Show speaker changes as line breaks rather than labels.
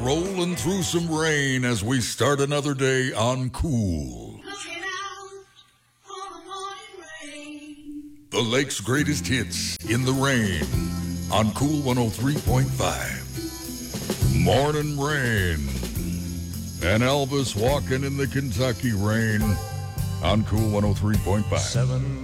Rolling through some rain as we start another day on Cool. The lake's greatest hits in the rain on Cool 103.5. Morning Rain. And Elvis walking in the Kentucky rain on Cool 103.5.